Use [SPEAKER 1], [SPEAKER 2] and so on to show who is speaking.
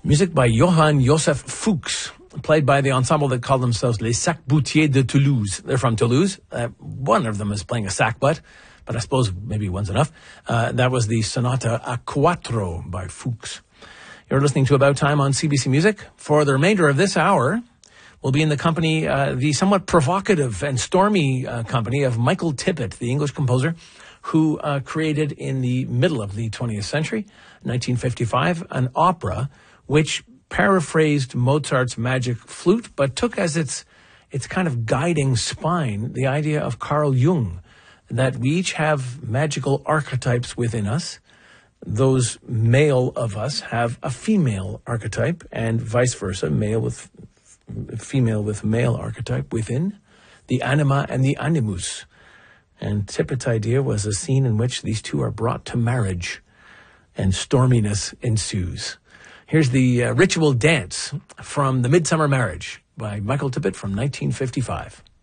[SPEAKER 1] Music by Johann Joseph Fuchs, played by the ensemble that call themselves Les Sac-Boutiers de Toulouse. They're from Toulouse. One of them is playing a sackbut, but I suppose maybe one's enough. That was the Sonata a Quattro by Fuchs. You're listening to About Time on CBC Music. For the remainder of this hour, we'll be in the company, the somewhat provocative and stormy company of Michael Tippett, the English composer, who created in the middle of the 20th century, 1955, an opera which paraphrased Mozart's Magic Flute, but took as its kind of guiding spine the idea of Carl Jung, that we each have magical archetypes within us. Those male of us have a female archetype, and vice versa, female with male archetype within, the anima and the animus. And Tippett's idea was a scene in which these two are brought to marriage, and storminess ensues. Here's the ritual dance from The Midsummer Marriage by Michael Tippett from 1955.